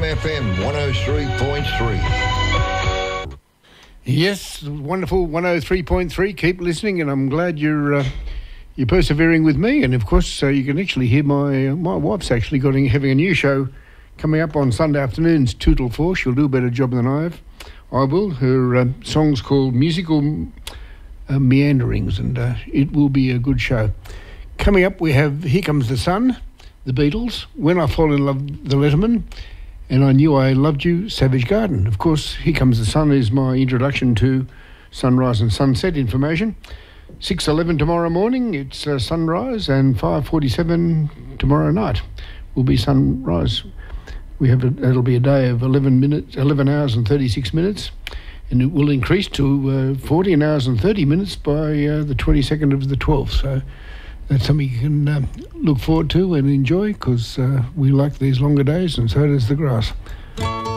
FM 103.3. Yes, wonderful 103.3. Keep listening, and I'm glad you're persevering with me. And of course, you can actually hear my wife's actually having a new show coming up on Sunday afternoons, 2 till 4. She'll do a better job than I will. Her song's called Musical Meanderings, and it will be a good show. Coming up, we have Here Comes the Sun, the Beatles, When I Fall in Love, the Letterman, and I Knew I Loved You, Savage Garden. Of course, Here Comes the Sun is my introduction to sunrise and sunset information. 6:11 tomorrow morning, it's sunrise, and 5:47 tomorrow night will be sunrise. It'll be a day of 11 hours and 36 minutes, and it will increase to 14 hours and 30 minutes by the 22nd of the 12th. So that's something you can look forward to and enjoy, because we like these longer days, and so does the grass.